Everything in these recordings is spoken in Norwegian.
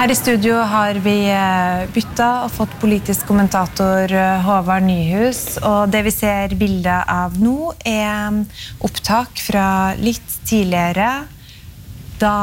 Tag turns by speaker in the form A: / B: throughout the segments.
A: Her I studio har vi bytta og fått politisk kommentator Håvard Nyhus, og det vi ser bildet av nå opptak fra litt tidligere, da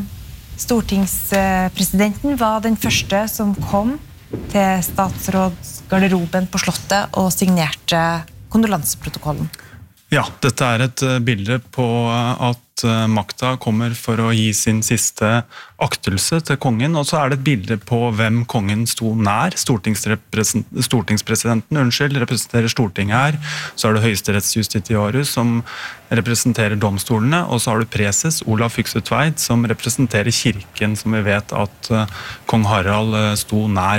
A: stortingspresidenten var den første som kom til statsrådsgarderoben på Slottet og signerte kondolanseprotokollen.
B: Ja, dette et bilde på at makta kommer for å gi sin siste aktelse til kongen, og så det et bilde på hvem kongen sto nær. Stortingspresidenten, representerer Stortinget her. Så det høyesterettsjustitiarius som representerer domstolene, og så har du preses Olav Fykse Tveit som representerer kirken, som vi vet at kong Harald sto nær.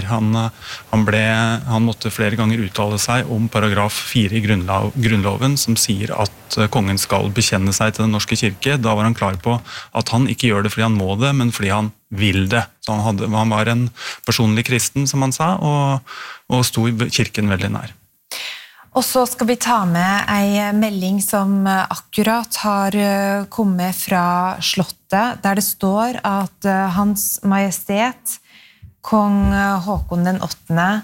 B: Han måtte flere ganger uttale seg om paragraf 4 I grunnloven, som sier at kongen skal bekjenne seg til den norske kirke. Da var han klar på at han ikke gjør det fordi han må det, men fordi han vil det. Så han var en personlig kristen, som han sa, og sto I kirken veldig nær.
A: Og så skal vi ta med en melding som akkurat har kommet fra Slottet, der det står at Hans Majestet, kong Håkon den 8.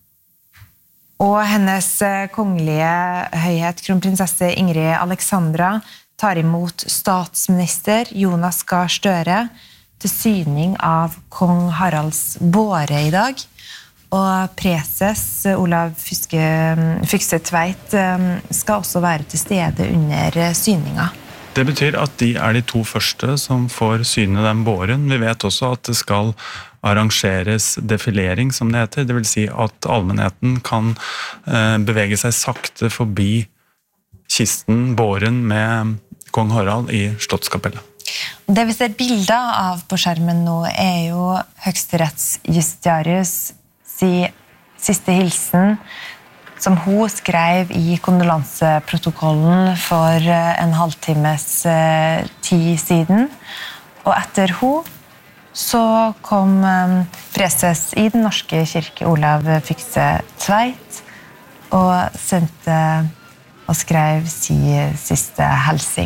A: og hennes kongelige høyhet, kronprinsesse Ingrid Alexandra, tar imot statsminister Jonas Gahr Støre til syning av kong Haralds båre I dag. Og preses Olav Fykse Tveit skal også være til stede under syninga.
B: Det betyr at de de to første som får syne den båren. Vi vet også at det skal arrangeres defilering, som det heter. Det vil si at allmennheten kan bevege seg sakte forbi kisten, båren med kong Harald I Slottskapellet.
A: Det vi ser bilder av på skjermen nå jo høyesterettsjustitiarius siste hilsen som hun skrev I kondolanseprotokollen for en halvtimes tid siden. Og etter hun så kom preses I den norske kirke Olav Fykse Tveit og sendte og skrev sin siste helsing.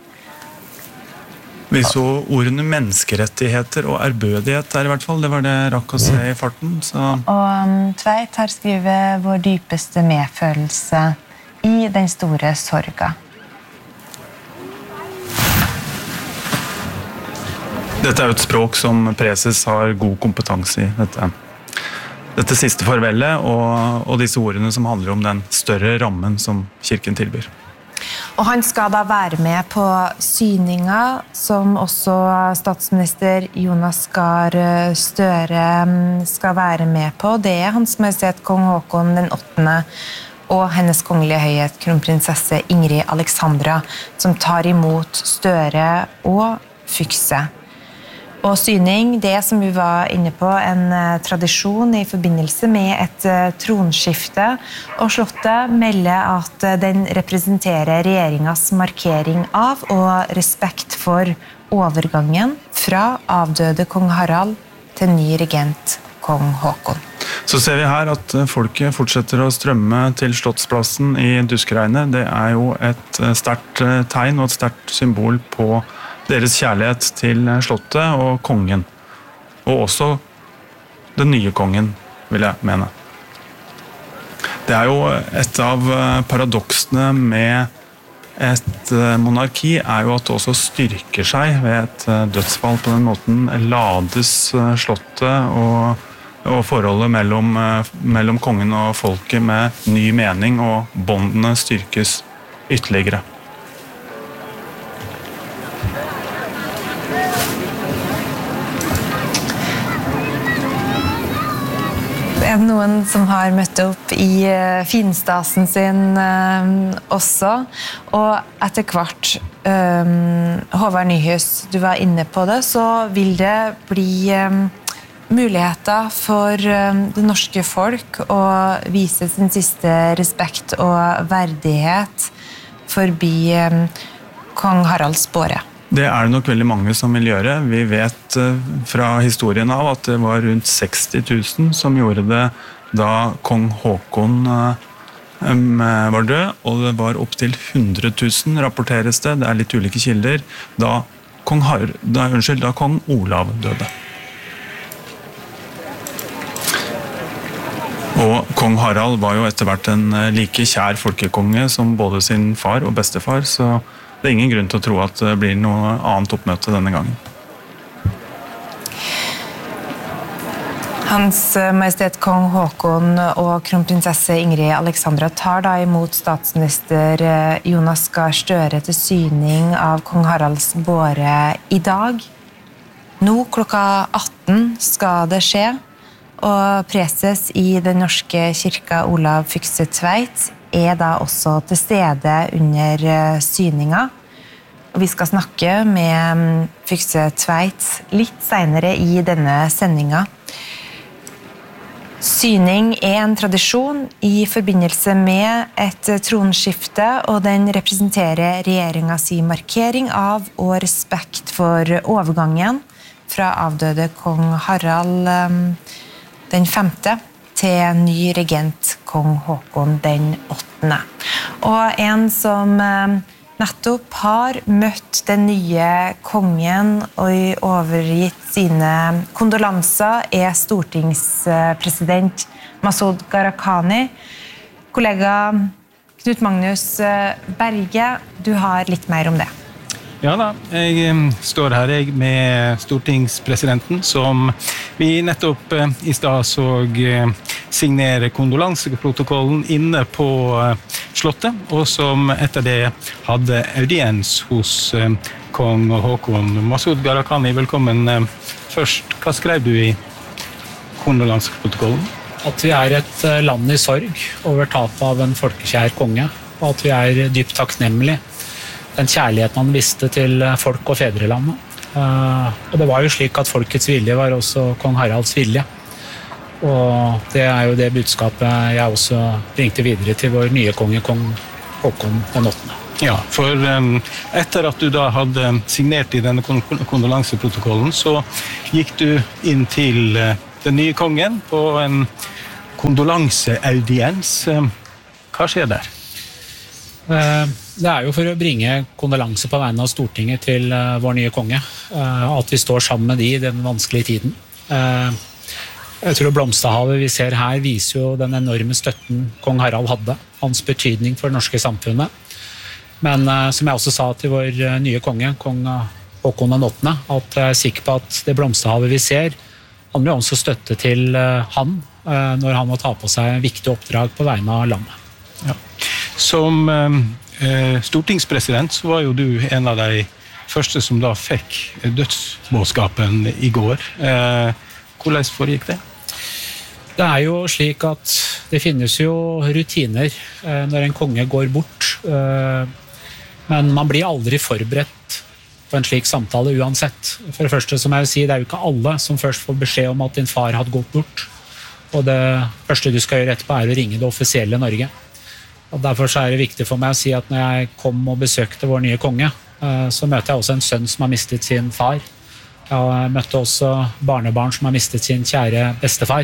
B: Vi så ordene menneskerettigheter og ærbødighet der I hvert fall. Det var det rakk å se I farten. Så.
A: Og Tveit har skrevet vår dypeste medfølelse I den store sorga.
B: Dette jo et språk som preses har god kompetanse I. Dette siste farvelet og disse ordene som handler om den større rammen som kirken tilbyr.
A: Og han skal da være med på syninga, som også statsminister Jonas Gahr Støre skal være med på. Det Hans Majestet kong Håkon den 8. og hennes kongelige høyhet, kronprinsesse Ingrid Alexandra, som tar imot Støre og Fykse. Og syning, det som vi var inne på, en tradisjon I forbindelse med et tronskifte, og Slottet melder at den representerer regjeringens markering av og respekt for overgangen fra avdøde kong Harald til ny regent kong Håkon.
B: Så ser vi her at folket fortsetter å strømme til Slottsplassen I Duskeregnet. Det jo et sterkt tegn og et sterkt symbol på deres kjærlighet til Slottet og kongen. Og også den nye kongen, vil jeg mene. Det jo et av paradoksene med et monarki jo at det også styrker seg ved et dødsfall på den måten. Lades Slottet og forholdet mellom kongen og folket med ny mening, og båndene styrkes ytterligere.
A: Det noen som har møtt opp I finstasen sin også, og etter hvert, Håvard Nyhus, du var inne på det, så vil det bli muligheter for det norske folk å vise sin siste respekt og verdighet forbi kong Haralds båre.
B: Det det nok veldig mange som vil gjøre. Vi vet fra historien av at det var rundt 60 000 som gjorde det da kong Håkon var død, og det var opp til 100 000, rapporteres det, det litt ulike kilder, da kong Olav døde. Og kong Harald var jo etter hvert en like kjær folkekonge som både sin far og bestefar, så det ingen grunn til å tro at det blir noe annet oppmøte denne gangen.
A: Hans Majestet Kong Håkon og kronprinsesse Ingrid Alexandra tar da imot statsminister Jonas Gahr Støre til syning av kong Haralds båre i dag. Nå klokka 18 skal det skje, og preses i den norske kirka Olav Fykse Tveit da også til stede under syninga. Og vi skal snakke med Fykse Tveit litt senere i denne sendinga. Syning en tradisjon i forbindelse med et tronskifte, og den representerer regjeringens markering av og respekt for overgangen fra avdøde kong Harald den 5. til ny regent kong Håkon den 8. Og en som nettopp har møtt den nye kongen og overgitt sine kondolanser stortingspresident Masud Gharahkhani. Kollega Knut Magnus Berge, du har litt mer om det.
C: Ja da, jeg står her med stortingspresidenten som vi nettopp i stad så signere kondolanseprotokollen inne på slottet, og som etter det hadde audiens hos kong Håkon. Masud Gharahkhani, velkommen. Først, hva skrev du i kondolanseprotokollen?
D: At vi et land i sorg over tapet av en folkekjær konge, og at vi dypt takknemlige den kjærligheten han viste til folk og fedrelandet. Og det var jo slik at folkets vilje var også kong Haralds vilje. Og det jo det budskapet jeg også bringte videre til vår nye konge, kong Håkon den 8.
C: Ja, for etter at du da hadde signert i denne kondolanseprotokollen, så gikk du inn til den nye kongen på en kondolanseaudiens. Hva skjer der? Det jo for å bringe kondolanse på vegne av Stortinget til vår nye konge. At vi står sammen med de i den vanskelige tiden. Jeg tror blomsterhavet vi ser her viser jo den enorme støtten kong Harald hadde. Hans betydning for det norske samfunnet. Men som jeg også sa til vår nye konge, kong Håkon den 8., at jeg sikker på at det blomsterhavet vi ser, handler jo også støtte til han, når han må ta på seg viktige oppdrag på vegne av landet. Ja. Som stortingspresident så var jo du en av de første som da fikk dødsbudskapen i går. Hvordan foregikk det? Det jo slik at det finnes jo rutiner når en konge går bort, men man blir aldri forberedt på en slik samtale uansett. For det første, som jeg vil si, det jo ikke alle som først får beskjed om at din far hadde gått bort, og det første du skal gjøre etterpå å ringe det offisielle Norge. Og derfor så det viktig for meg å si at når jeg kom og besøkte vår nye konge, så møtte jeg også en sønn som har mistet sin far. Jeg møtte også barnebarn som har mistet sin kjære bestefar.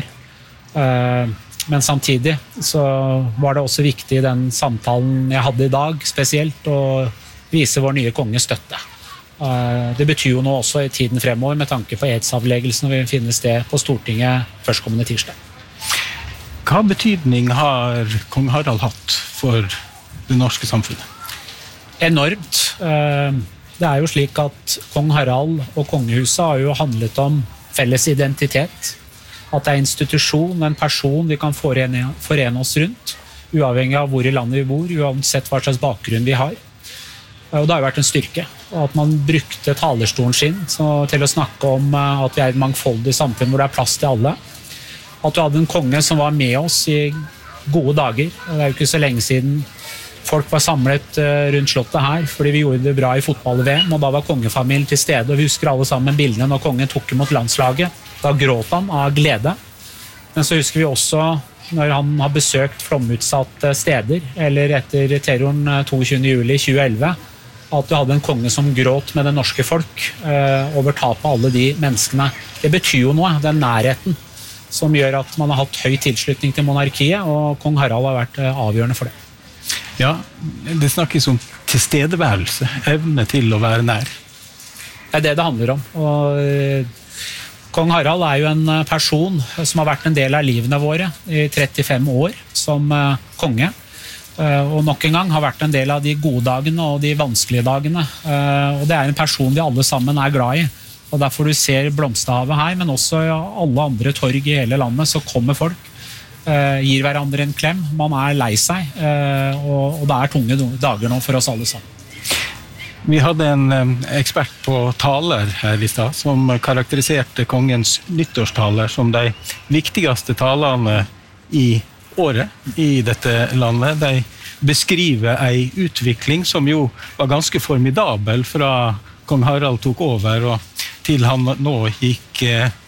C: Men samtidig så var det også viktig i den samtalen jeg hadde i dag, spesielt, å vise vår nye konge støtte. Det betyr jo nå også i tiden fremover med tanke på edsavleggelsen når vi finner sted på Stortinget førstkommende tirsdag. Hva betydning har kong Harald hatt for det norske samfunnet? Enormt. Det jo slik at kong Harald og kongehuset har jo handlet om felles identitet. At det institusjon, en person vi kan forene oss rundt, uavhengig av hvor i landet vi bor, uansett hva slags bakgrunn vi har. Og det har jo vært en styrke. Og at man brukte talerstolen sin til å snakke om at vi et mangfoldig samfunn hvor det plass til alle. At du hadde en konge som var med oss i gode dager. Det jo ikke så lenge siden folk var samlet rundt slottet her, fordi vi gjorde det bra i fotball-VM, og da var kongefamilien til stede, og vi husker alle sammen bildene når kongen tok imot landslaget. Da gråt han av glede. Men så husker vi også når han har besøkt flomutsatte steder, eller etter terroren 22. juli 2011, at du hadde en konge som gråt med det norske folk over tapet av alle de menneskene. Det betyr jo noe, den nærheten, som gjør at man har hatt høy tilslutning til monarkiet, og kong Harald har vært avgjørende for det. Ja, det snakkes om tilstedeværelse, evne til å være nær. Det det handler om. Og
D: Kong Harald jo en person som har vært en del av livene våre I 35 år som konge. Og nok en gang har vært en del av de gode dagene og de vanskelige dagene. Og det en person vi alle sammen glad I. Og derfor du ser Blomsterhavet her, men også alle andre torg I hele landet, så kommer folk, gir hverandre en klem. Man lei seg, og det tunge dager nå for oss alle sammen.
C: Vi hadde en ekspert på taler her I stad, som karakteriserte kongens nyttårstaler som de viktigste talene I året I dette landet. De beskriver en utvikling som jo var ganske formidabel fra kong Harald tok over og til han nå gikk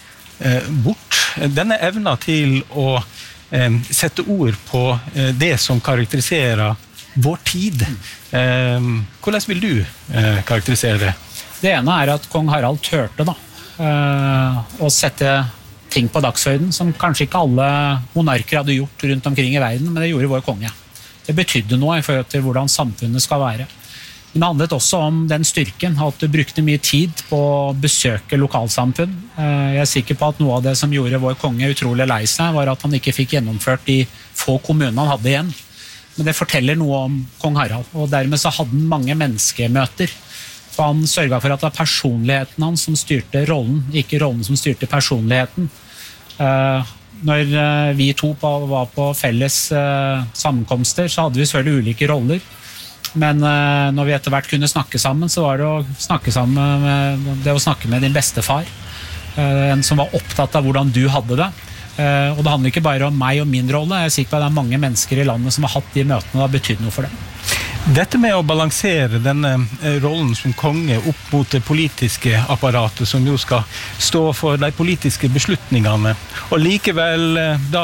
C: bort. Denne evna til å sette ord på det som karakteriserer vår tid. Hvordan vil du karakterisere det?
D: Det ene at kong Harald tørte å sette ting på dagsorden som kanskje ikke alle monarker hadde gjort rundt omkring I verden, men det gjorde vår konge. Det betydde noe I forhold til hvordan samfunnet skal være. Men det handlet også om den styrken, at du brukte mye tid på å besøke lokalsamfunn. Jeg sikker på at noe av det som gjorde vår konge utrolig lei seg, var at han ikke fikk gjennomført de få kommunene han hadde igjen. Men det forteller noe om kong Harald, og dermed så hadde han mange menneskemøter. For han sørget for at det var personligheten hans som styrte rollen, ikke rollen som styrte personligheten. Når vi to var på felles sammenkomster, så hadde vi selvfølgelig ulike roller. Men når vi etter hvert kunne snakke sammen, så var det å snakke sammen det å snakke med din bestefar. En som var opptatt av hvordan du hadde det. Og det handler ikke bare om meg og min rolle. Jeg sikker på at det mange mennesker I landet som har hatt de møtene og har betydd noe for dem.
C: Dette med å balansere denne rollen som konge opp mot det politiske apparatet som jo skal stå for de politiske beslutningene, og likevel da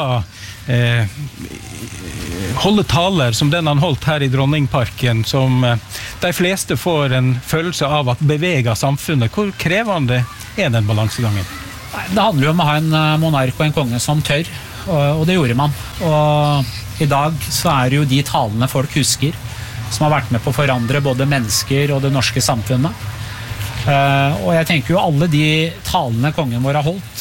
C: holde taler som den han holdt her I Dronningparken, som de fleste får en følelse av at beveger samfunnet. Hvor krevende den balansegangen?
D: Det handler jo om å ha en monark og en konge som tør, og det gjorde man. Og I dag så det jo de talene folk husker, som har vært med på å forandre både mennesker og det norske samfunnet. Og jeg tenker jo alle de talene kongen vår har holdt,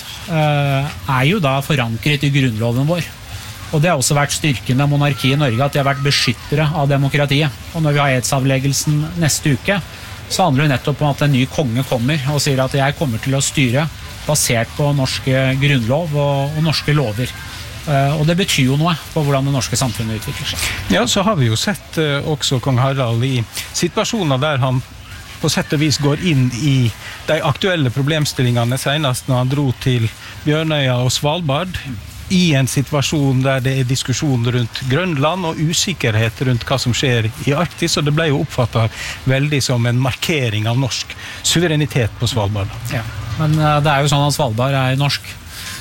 D: jo da forankret I grunnloven vår. Og det har også vært styrken av monarkiet I Norge, at de har vært beskyttere av demokratiet. Og når vi har edsavleggelsen neste uke, så handler det nettopp om at en ny konge kommer og sier at jeg kommer til å styre basert på norsk grunnlov og norske lover. Og det betyr jo noe på hvordan det norske samfunnet utvikler seg.
C: Ja, så har vi jo sett også kong Harald I situasjoner der han på sett og vis går inn I de aktuelle problemstillingene, senest når han dro til Bjørnøya og Svalbard, I en situasjon der det diskusjon rundt Grønland og usikkerhet rundt hva som skjer I Arktis, og det ble jo oppfattet veldig som en markering av norsk suverenitet på Svalbard.
D: Ja, men det jo sånn at Svalbard norsk.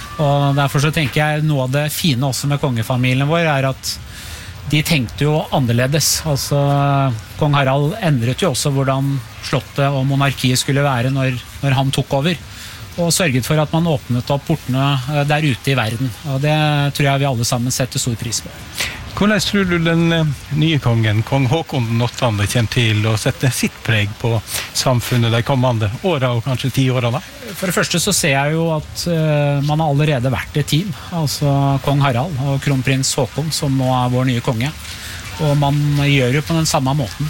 D: Og derfor så tenker jeg noe av det fine også med kongefamilien vår at de tenkte jo annerledes. Altså, kong Harald endret jo også hvordan slottet og monarkiet skulle være når han tok over. Og sørget for at man åpnet opp portene der ute I verden. Og det tror jeg vi alle sammen setter stor pris på.
C: Hvordan tror du den nye kongen, kong Håkon den 8., kommer til å sette sitt preg på samfunnet de kommende årene og kanskje 10 årene?
D: For det første så ser jeg jo at man har allerede vært et team, altså kong Harald og kronprins Håkon, som nå vår nye konge. Og man gjør jo på den samme måten.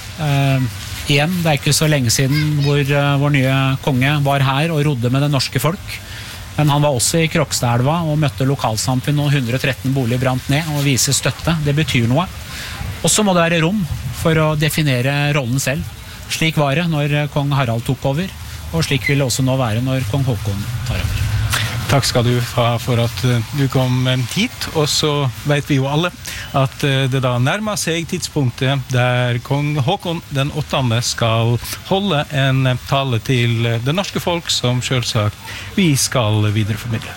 D: Igjen, det ikke så lenge siden hvor vår nye konge var her og rodde med det norske folk. Men han var også I Krokstadelva og møtte lokalsamfunn, og 113 boliger brant ned og vise støtte. Det betyr noe. Og så må det være rom for å definere rollen selv. Slik var det når kong Harald tok over, og slik vil det også nå være når kong Håkon tar over.
C: Takk skal du ha for at du kom hit, og så vet vi jo alle at det da nærmer seg tidspunktet der kong Håkon den 8. skal holde en tale til det norske folk som selvsagt vi skal videreformidle.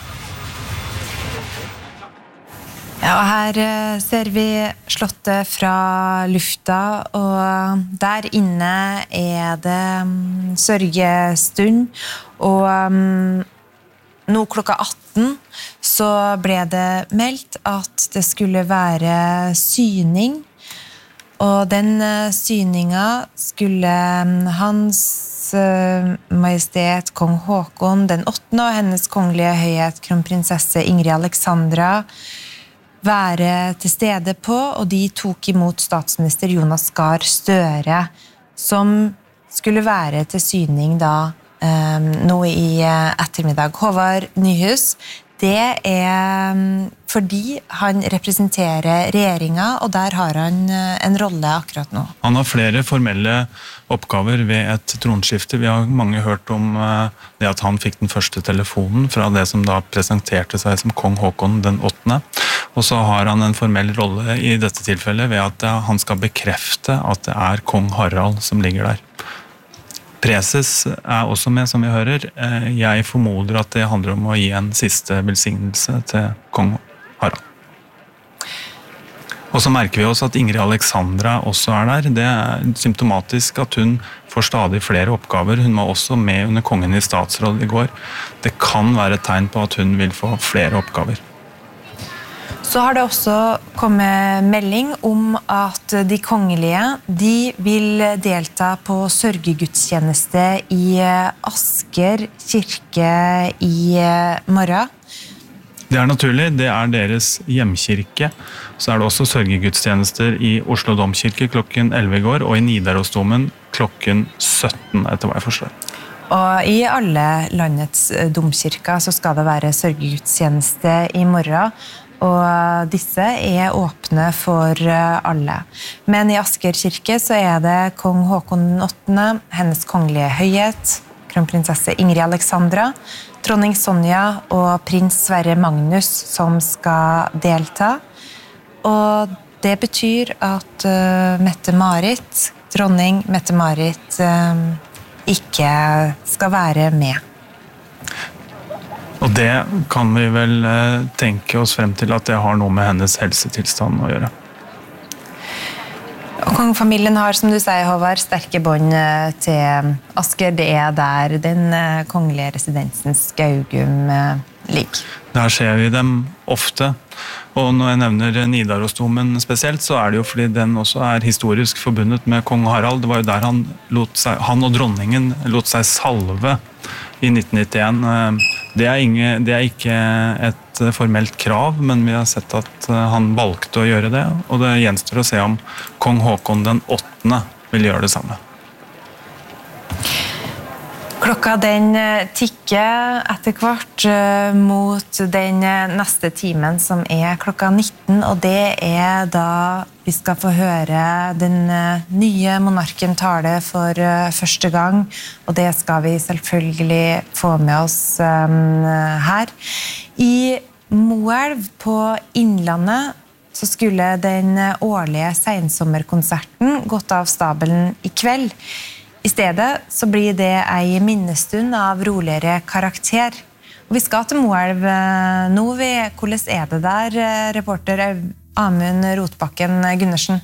A: Ja, og her ser vi slottet fra lufta, og der inne det sørgestund, og nå klokka 18 så ble det meldt at det skulle være syning Og den syninga skulle hans majestet kong Håkon den 8. og hennes kongelige høyhet kronprinsesse Ingrid Alexandra være til stede på, og de tok imot statsminister Jonas Gahr Støre, som skulle være til syning da nå i ettermiddag. Håvard Nyhus, det fordi han representerer regjeringen, og der har han en rolle akkurat nå.
B: Han har flere formelle oppgaver ved et tronskifte. Vi har mange hørt om det at han fikk den første telefonen fra det som da presenterte seg som kong Håkon den 8. Og så har han en formell rolle i dette tilfellet ved at han skal bekrefte at det kong Harald som ligger der. Preses også med, som vi hører. Jeg formoder at det handler om å gi en siste velsignelse til kong Harald. Og så merker vi også at Ingrid Alexandra også der. Det symptomatisk at hun får stadig flere oppgaver. Hun var også med under kongen i statsråd i går. Det kan være et tegn på at hun vil få flere oppgaver.
A: Så har det også kommet melding om at de kongelige, de vil delta på sørgegudstjeneste i Asker kirke i morgen.
B: Det naturlig, det deres hjemkirke. Så det også sørgegudstjenester i Oslo Domkirke klokken 11 i går, og i Nidarosdomen klokken 17, etter hva jeg forstår.
A: Og i alle landets domkirker så skal det være sørgegudstjeneste i morgen, og disse åpne for alle. Men i Asker kirke så det kong Håkon den 8., hennes kongelige høyhet, kronprinsesse Ingrid Alexandra, dronning Sonja og prins Sverre Magnus som skal delta. Og det betyr at Mette-Marit, dronning Mette-Marit, ikke skal være med.
B: Og det kan vi vel tenke oss frem til at det har noe med hennes helsetilstand å gjøre.
A: Og kongefamilien har, som du sier, Håvard, sterke bånd til Asker. Det der den kongelige residensen Skaugum ligger.
B: Der ser vi dem ofte. Og når jeg nevner Nidarosdomen spesielt, så det jo fordi den også historisk forbundet med kong Harald. Det var jo der han og dronningen lot seg salve i 1991. Det ikke et formelt krav, men vi har sett at han valgte å gjøre det, og det gjenstår å se om kong Håkon den 8. vil gjøre det samme.
A: Klokka den tikker etter hvert mot den neste timen som klokka 19, og det da vi skal få høre den nye monarken tale for første gang, og det skal vi selvfølgelig få med oss her. I Moelv på Innlandet så skulle den årlige sensommerkonserten gått av stabelen i kveld. I stedet så blir det en minnestund av roligere karakter. Og vi skal til Moelv nå. Hvordan det der, reporter Amund Rotbakken Gundersen?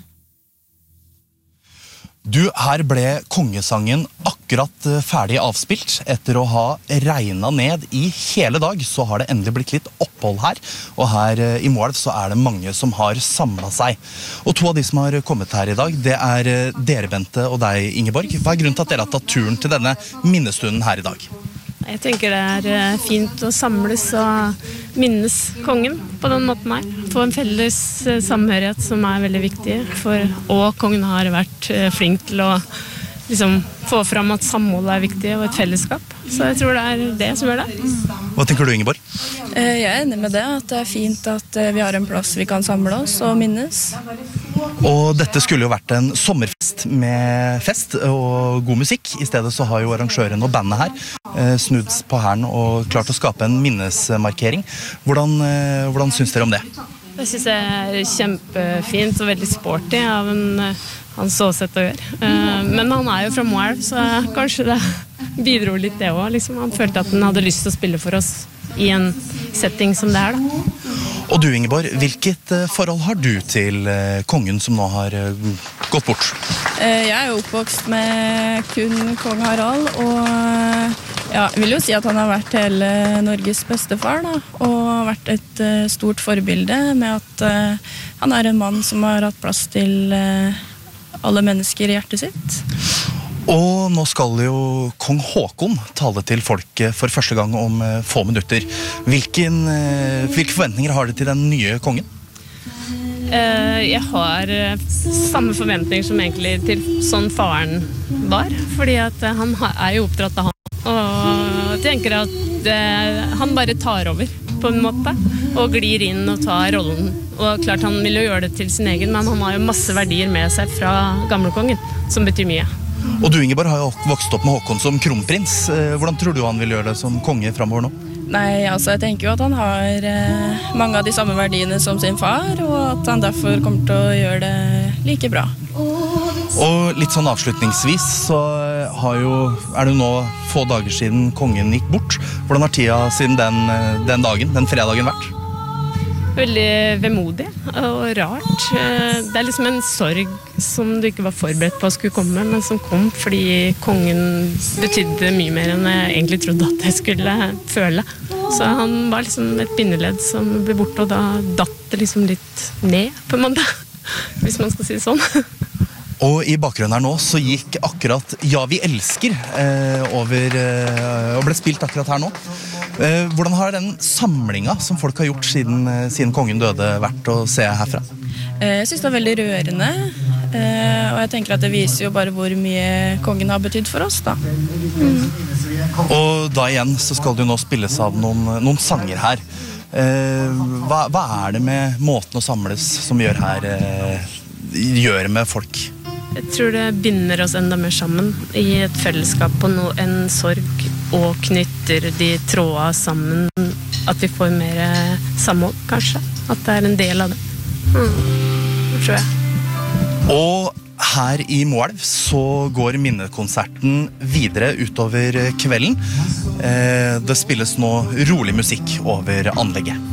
E: Her ble kongesangen akkurat ferdig avspilt. Etter å ha regnet ned i hele dag, så har det endelig blitt litt opphold her. Og her i Moelv så det mange som har samlet seg. Og to av de som har kommet her i dag, det dere, Bente, og deg, Ingeborg. Hva grunnen til at dere har tatt turen til denne minnestunden her i dag?
F: Jeg tenker det fint å samles og minnes kongen på den måten her. Få en felles samhørighet som veldig viktig, og kongen har vært flink til å få fram at samhold viktig og et fellesskap. Så jeg tror det det som gjør det.
E: Hva tenker du, Ingeborg?
G: Jeg enig med det, at det fint at vi har en plass vi kan samle oss og minnes.
E: Og dette skulle jo vært en sommerfest med fest og god musikk. I stedet så har jo arrangøren og bandet her snudd på hæren og klart å skape en minnesmarkering. Hvordan synes dere om det?
F: Det synes jeg kjempefint og veldig sporty av hans åsett å gjøre. Men han jo fra Moelv, så kanskje det bidro litt det også. Han følte at han hadde lyst til å spille for oss i en setting som det da.
E: Og du, Ingeborg, hvilket forhold har du til kongen som nå har gått bort?
G: Jeg jo oppvokst med kun kong Harald, og jeg vil jo si at han har vært hele Norges bestefar, da, og vært et stort forbilde med at han en mann som har hatt plass til alle mennesker i hjertet sitt.
E: Og nå skal jo kong Håkon tale til folket for første gang om få minutter. Hvilke forventninger har dere til den nye kongen?
F: Jeg har samme forventninger som egentlig til sånn faren var, fordi at han er jo oppdratt av han, og jeg tenker at han bare tar over på en måte, og glir inn og tar rollen, og klart han vil jo gjøre det til sin egen, men han har jo masse verdier med seg fra gamlekongen, som betyr mye.
E: Og du, Ingeborg, har jo vokst opp med Håkon som kronprins. Hvordan tror du han vil gjøre det som konge fremover nå?
G: Nei, altså jeg tenker jo at han har mange av de samme verdiene som sin far, og at han derfor kommer til å gjøre det like bra.
E: Og litt sånn avslutningsvis så er det nå få dager siden kongen gikk bort. Hvordan har tida siden den dagen, den fredagen vært?
F: Veldig vemodig og rart. Det er liksom en sorg som du ikke var forberedt på å skulle komme, men som kom fordi kongen betydde mye mer enn jeg egentlig trodde at jeg skulle føle. Så han var liksom et bindeledd som ble borte, og da datt det liksom litt ned på en måte, hvis man skal si det sånn.
E: Og i bakgrunnen her nå så gikk akkurat Ja, vi elsker over og ble spilt akkurat her nå. Hvordan har den samlinga som folk har gjort siden kongen døde vært å se herfra?
G: Jeg synes det er veldig rørende, og jeg tenker at det viser jo bare hvor mye kongen har betydd for oss da.
E: Og da igjen så skal det jo nå spilles av noen sanger her. Hva er det med måten å samles som gjør med folk?
F: Jeg tror det binder oss enda mer sammen i et fellesskap på en sorg, og knytter de trådene sammen, at vi får mer samhold, kanskje. At det er en del av det. Det tror jeg.
E: Og her i Moelv så går minnekonserten videre utover kvelden. Det spilles nå rolig musikk over anlegget.